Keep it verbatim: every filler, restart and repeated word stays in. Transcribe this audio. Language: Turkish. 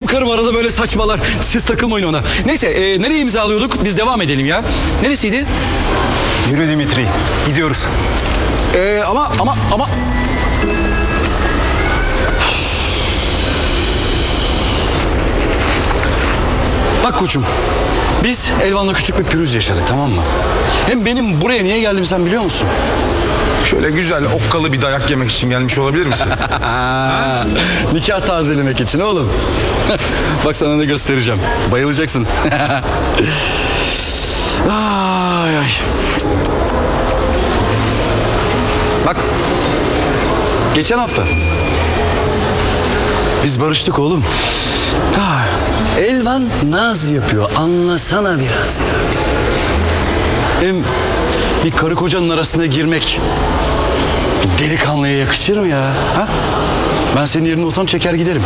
karım arada böyle saçmalar. Siz takılmayın ona. Neyse e, nereye imzalıyorduk? Biz devam edelim ya. Neresiydi? Yürü Dimitri, gidiyoruz. E, ama ama ama... Bak koçum. Biz Elvan'la küçük bir pürüz yaşadık, tamam mı? Hem benim buraya niye geldim sen biliyor musun? Şöyle güzel okkalı bir dayak yemek için gelmiş olabilir misin? Nikah tazelemek için oğlum. Bak sana ne göstereceğim. Bayılacaksın. Ay ay. Bak. Geçen hafta. Biz barıştık oğlum. Ah, Elvan naz yapıyor. Anlasana biraz ya. Hem bir karı kocanın arasına girmek bir delikanlıya yakışır mı ya? Ha? Ben senin yerinde olsam çeker giderim.